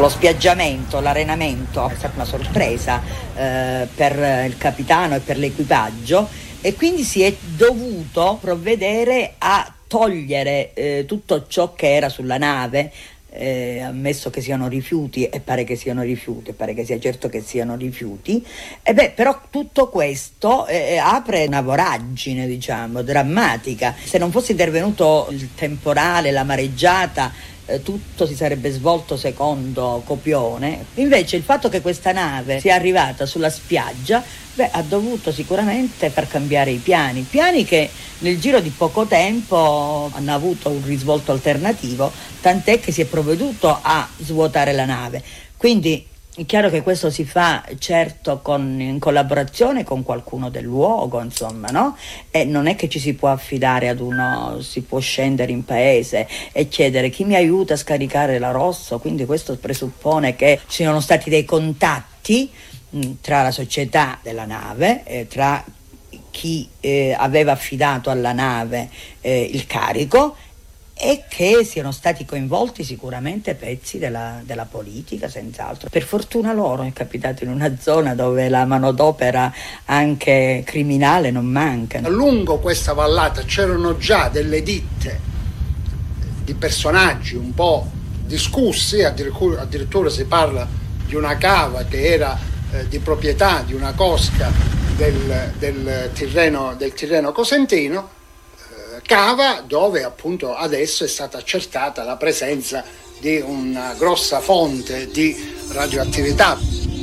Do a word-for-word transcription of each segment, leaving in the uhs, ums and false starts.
Lo spiaggiamento, l'arenamento è stata una sorpresa eh, per il capitano e per l'equipaggio, e quindi si è dovuto provvedere a togliere eh, tutto ciò che era sulla nave, eh, ammesso che siano rifiuti, e pare che siano rifiuti, pare che sia certo che siano rifiuti, e beh, però tutto questo eh, apre una voragine, diciamo, drammatica. Se non fosse intervenuto il temporale, la mareggiata, eh, tutto si sarebbe svolto secondo copione. Invece il fatto che questa nave sia arrivata sulla spiaggia, beh, ha dovuto sicuramente far cambiare i piani, piani che nel giro di poco tempo hanno avuto un risvolto alternativo, tant'è che si è provveduto a svuotare la nave. Quindi è chiaro che questo si fa certo con, in collaborazione con qualcuno del luogo, insomma, no? E non è che ci si può affidare ad uno, si può scendere in paese e chiedere chi mi aiuta a scaricare la Rosso, quindi questo presuppone che ci siano stati dei contatti mh, tra la società della nave, eh, tra chi eh, aveva affidato alla nave eh, il carico, e che siano stati coinvolti sicuramente pezzi della, della politica, senz'altro. Per fortuna loro è capitato in una zona dove la manodopera anche criminale non manca. Lungo questa vallata c'erano già delle ditte di personaggi un po' discussi, addirittura, addirittura si parla di una cava che era eh, di proprietà di una cosca del, del, Tirreno, del Tirreno Cosentino, cava dove appunto adesso è stata accertata la presenza di una grossa fonte di radioattività.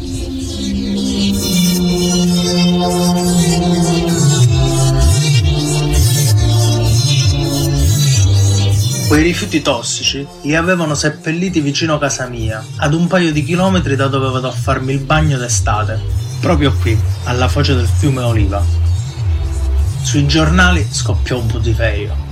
Quei rifiuti tossici li avevano seppelliti vicino casa mia, ad un paio di chilometri da dove vado a farmi il bagno d'estate, proprio qui, alla foce del fiume Oliva. Sui giornali scoppiò un putiferio.